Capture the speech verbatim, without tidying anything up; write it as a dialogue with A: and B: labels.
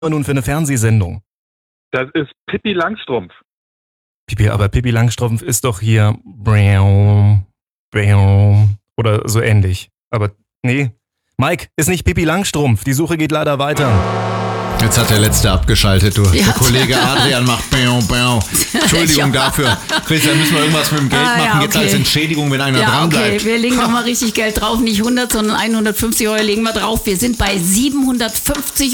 A: nun für eine Fernsehsendung?
B: Das ist Pippi Langstrumpf.
A: Pippi, aber Pippi Langstrumpf ist doch hier oder so ähnlich. Aber nee, Mike, ist nicht Pippi Langstrumpf. Die Suche geht leider weiter.
C: Jetzt hat der Letzte abgeschaltet, du.
D: Ja.
C: Der Kollege Adrian macht Bäum, Bäum. Entschuldigung
D: Ja.
C: dafür. Christian, müssen wir irgendwas mit dem Geld
D: Ah, ja,
C: machen, jetzt
D: okay.
C: als Entschädigung, wenn einer
D: Ja,
C: dran
D: okay,
C: bleibt.
D: wir legen nochmal richtig Geld drauf. Nicht hundert, sondern hundertfünfzig Euro legen wir drauf. Wir sind bei siebenhundertfünfzig